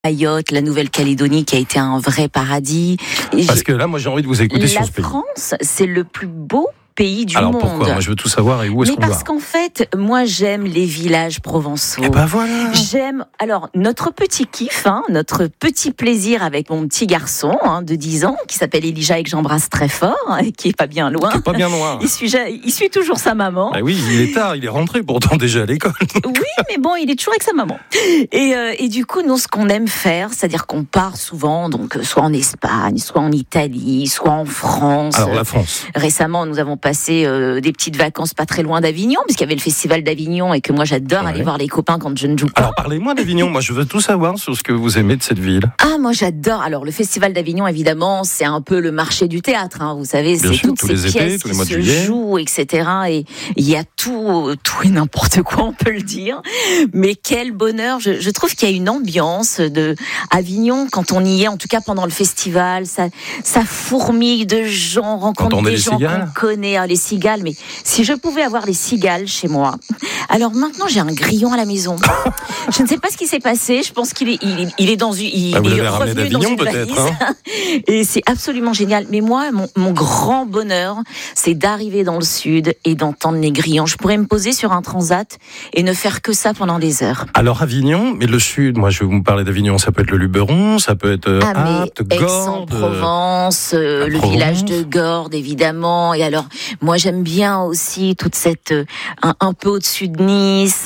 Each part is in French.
Mayotte, la Nouvelle-Calédonie qui a été un vrai paradis. Parce que là, moi, j'ai envie de vous écouter sur ce pays. La France, c'est le plus beau pays du Alors monde. pourquoi ? Moi, je veux tout savoir et où est-ce qu'on va ? Mais parce qu'en fait, moi j'aime les villages provençaux. Et ben voilà. J'aime, alors, notre petit kiff, notre petit plaisir avec mon petit garçon de 10 ans, qui s'appelle Elijah et que j'embrasse très fort, et qui est pas bien loin. Qui est pas bien loin. Il suit toujours sa maman. Bah oui, il est tard, il est rentré pourtant déjà à l'école. Oui, mais bon, il est toujours avec sa maman. Et du coup, nous, ce qu'on aime faire, c'est-à-dire qu'on part souvent, donc soit en Espagne, soit en Italie, soit en France. Alors la France. Récemment, nous avons passé des petites vacances pas très loin d'Avignon, puisqu'il y avait le festival d'Avignon et que moi j'adore aller voir les copains quand je ne joue pas. Alors parlez-moi d'Avignon, moi je veux tout savoir sur ce que vous aimez de cette ville. Ah, moi j'adore. Alors le festival d'Avignon, évidemment, c'est un peu le marché du théâtre, vous savez, bien c'est sûr, toutes tous ces les pièces étés, tous les qui mois de se juillet. jouent, etc. Et il y a tout et n'importe quoi, on peut le dire. Mais quel bonheur. Je trouve qu'il y a une ambiance de Avignon quand on y est, en tout cas pendant le festival, ça fourmille de gens, rencontre des gens qu'on connaît, les cigales. Mais si je pouvais avoir les cigales chez moi. Alors maintenant, j'ai un grillon à la maison. Je ne sais pas ce qui s'est passé. Je pense qu'il est dans une, il est revenu dans une valise. Et c'est absolument génial. Mais moi, mon grand bonheur, c'est d'arriver dans le sud et d'entendre les grillons. Je pourrais me poser sur un transat et ne faire que ça pendant des heures. Alors Avignon, mais le sud, moi je vais vous parler d'Avignon, ça peut être le Luberon, ça peut être Apt, Gordes, Aix-en-Provence, le village de Gordes évidemment. Et alors, moi j'aime bien aussi toute cette un peu au-dessus de Nice,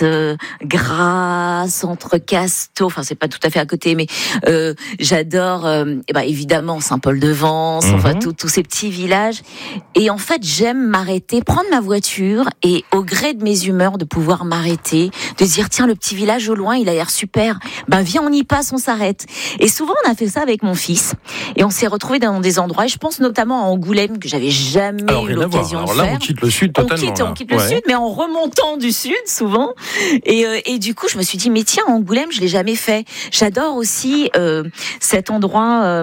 Grasse, entre Casteau. Enfin, c'est pas tout à fait à côté, mais j'adore évidemment Saint-Paul-de-Vence. Enfin tous ces petits villages. Et en fait, j'aime m'arrêter, prendre ma voiture et au gré de mes humeurs de pouvoir m'arrêter, de dire tiens, le petit village au loin, il a l'air super. Viens, on y passe, on s'arrête. Et souvent, on a fait ça avec mon fils. Et on s'est retrouvés dans des endroits. Et je pense notamment à Angoulême que j'avais jamais eu l'occasion de faire. Alors là, on quitte le sud totalement. On quitte le sud, mais en remontant du sud souvent. Et du coup, je me suis dit mais tiens, Angoulême, je l'ai jamais fait. J'adore aussi cet endroit.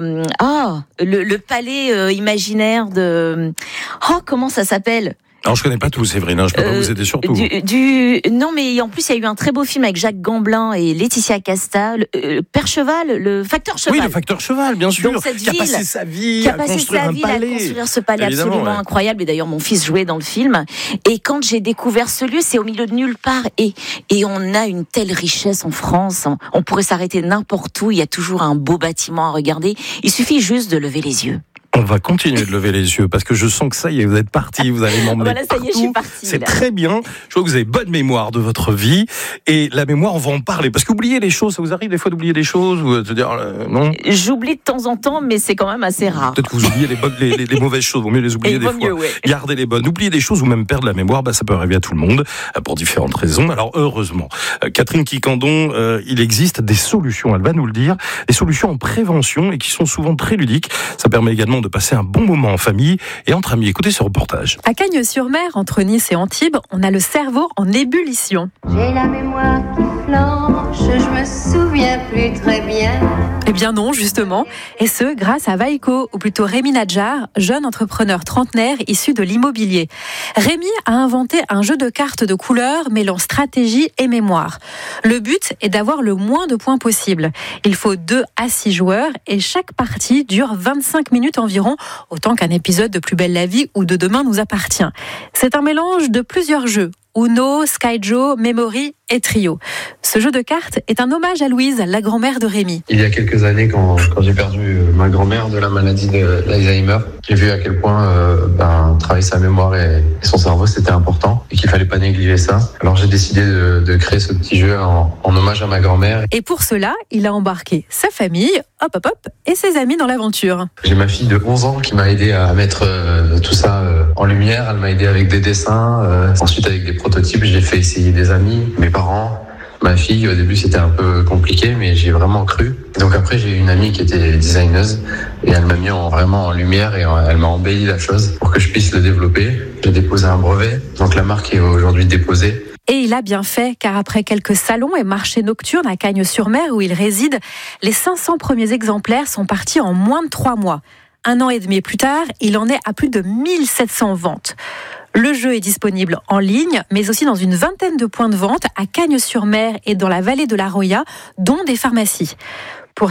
Le palais imaginaire de. Comment ça s'appelle ? Alors je connais pas tout, Séverine, je peux pas vous aider sur tout. Non, mais en plus il y a eu un très beau film avec Jacques Gamblin et Laetitia Casta, Percheval, le facteur cheval. Oui, le facteur cheval, bien sûr. Donc, cette qui a passé sa vie à construire ce palais évidemment, absolument incroyable. Et d'ailleurs mon fils jouait dans le film. Et quand j'ai découvert ce lieu, c'est au milieu de nulle part. Et on a une telle richesse en France. On pourrait s'arrêter n'importe où. Il y a toujours un beau bâtiment à regarder. Il suffit juste de lever les yeux. On va continuer de lever les yeux parce que je sens que ça y est, vous êtes parti, vous allez m'emmener voilà, ça y est, je suis partie. C'est très bien. Je vois que vous avez bonne mémoire de votre vie et la mémoire, on va en parler parce qu'oublier les choses, ça vous arrive des fois d'oublier des choses ou de dire non ? J'oublie de temps en temps, mais c'est quand même assez rare. Peut-être que vous oubliez les mauvaises choses, vaut mieux les oublier des fois. Gardez les bonnes, oublier des choses ou même perdre la mémoire, ça peut arriver à tout le monde pour différentes raisons. Alors heureusement, Catherine Quicandon, il existe des solutions, elle va nous le dire, des solutions en prévention et qui sont souvent très ludiques. Ça permet également de passer un bon moment en famille et entre amis. Écoutez ce reportage. À Cagnes-sur-Mer, entre Nice et Antibes, on a le cerveau en ébullition. J'ai la mémoire qui flanche, je me souviens plus très bien. Eh bien non, justement. Et ce, grâce à Vaiko, ou plutôt Rémi Nadjar, jeune entrepreneur trentenaire issu de l'immobilier. Rémi a inventé un jeu de cartes de couleurs mêlant stratégie et mémoire. Le but est d'avoir le moins de points possible. Il faut 2 à 6 joueurs et chaque partie dure 25 minutes environ, autant qu'un épisode de Plus belle la vie ou de Demain nous appartient. C'est un mélange de plusieurs jeux. Uno, Skyjo, Memory et Trio. Ce jeu de cartes est un hommage à Louise, la grand-mère de Rémi. Il y a quelques années, quand j'ai perdu ma grand-mère de la maladie d'Alzheimer, j'ai vu à quel point travailler sa mémoire et son cerveau, c'était important et qu'il fallait pas négliger ça. Alors j'ai décidé de créer ce petit jeu en hommage à ma grand-mère. Et pour cela, il a embarqué sa famille, et ses amis dans l'aventure. J'ai ma fille de 11 ans qui m'a aidé à mettre tout ça en lumière. Elle m'a aidé avec des dessins, ensuite avec des prototypes. J'ai fait essayer des amis, mes parents, ma fille. Au début, c'était un peu compliqué, mais j'ai vraiment cru. Donc après, j'ai une amie qui était designeuse et elle m'a mis vraiment en lumière et elle m'a embelli la chose pour que je puisse le développer. J'ai déposé un brevet, donc la marque est aujourd'hui déposée. Et il a bien fait, car après quelques salons et marchés nocturnes à Cagnes-sur-Mer où il réside, les 500 premiers exemplaires sont partis en moins de 3 mois. 1 an et demi plus tard, il en est à plus de 1700 ventes. Le jeu est disponible en ligne, mais aussi dans une vingtaine de points de vente à Cagnes-sur-Mer et dans la vallée de la Roya, dont des pharmacies. Pour